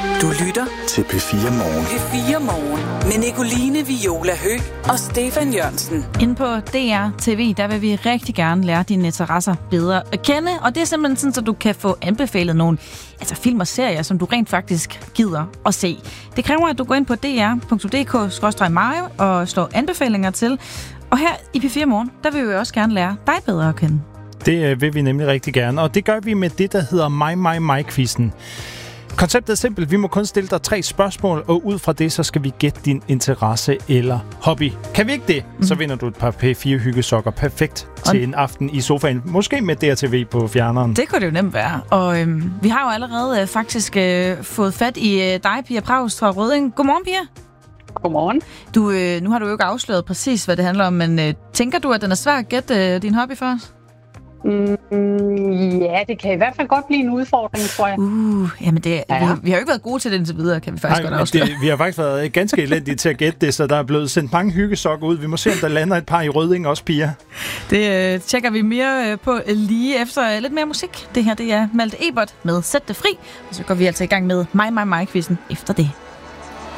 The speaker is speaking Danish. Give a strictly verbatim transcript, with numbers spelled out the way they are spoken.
Du lytter til P fire Morgen. P fire Morgen med Nicoline Viola Høgh og Stefan Jørgensen. Inde på D R T V, der vil vi rigtig gerne lære dine interesser bedre at kende. Og det er simpelthen sådan, så du kan få anbefalet nogle altså film og serier, som du rent faktisk gider at se. Det kræver, at du går ind på d r punktum d k skråstreg mario og slår anbefalinger til. Og her i P fire Morgen, der vil vi også gerne lære dig bedre at kende. Det vil vi nemlig rigtig gerne, og det gør vi med det, der hedder mig, mig, mig-quizzen. Konceptet er simpelt. Vi må kun stille dig tre spørgsmål, og ud fra det, så skal vi gætte din interesse eller hobby. Kan vi ikke det, mm. så vinder du et par P fire hyggesokker perfekt til en aften i sofaen. Måske med D R T V på fjerneren. Det kunne det jo nemt være. Og øhm, vi har jo allerede øh, faktisk øh, fået fat i øh, dig, Pia Praus fra Rødding. Godmorgen, Pia. Godmorgen. Du, øh, nu har du jo ikke afsløret præcis, hvad det handler om, men øh, tænker du, at den er svær at gætte øh, din hobby for os? Mm, ja, det kan i hvert fald godt blive en udfordring, tror jeg. Uh, jamen det, ja. vi, har, vi har jo ikke været gode til det indtil videre, kan vi faktisk Nej, godt afsløre. Det, vi har faktisk været ganske elendige til at gætte det, så der er blevet sendt mange hyggesokker ud. Vi må se, om der lander et par i Rødding også, Pia. Det øh, tjekker vi mere øh, på lige efter øh, lidt mere musik. Det her, det er Malte Ebert med Sæt det fri. Og så går vi altså i gang med mig, mig, mig-quizzen efter det.